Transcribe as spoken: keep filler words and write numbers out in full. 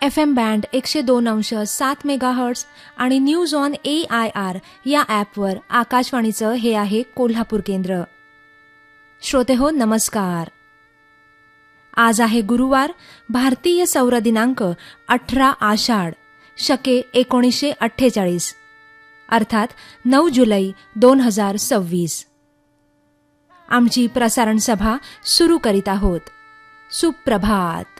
F M band एकशे दोन अंश सात मेगाहर्ट्ज आणि news on A I R या ॲपवर आकाशवाणीचं हे आहे कोल्हापूर केंद्र. श्रोते हो, नमस्कार. आज आहे गुरुवार, भारतीय सौर दिनांक अठरा आषाढ, शके एकोणीसशे अठ्ठेचाळीस, अर्थात नऊ जुलै दोन हजार सव्वीस. आमची प्रसारण सभा सुरू करीत आहोत. सुप्रभात.